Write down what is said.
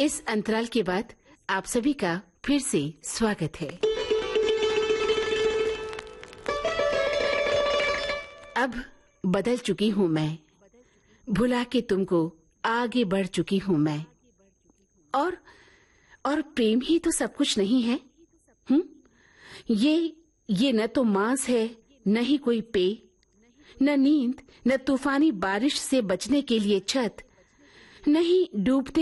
इस अंतराल के बाद आप सभी का फिर से स्वागत है। अब बदल चुकी हूँ मैं, भुला के तुमको आगे बढ़ चुकी हूँ मैं। और प्रेम ही तो सब कुछ नहीं है। ये न तो मांस है, न ही कोई पेय, न नींद, न तूफानी बारिश से बचने के लिए छत, न ही डूबते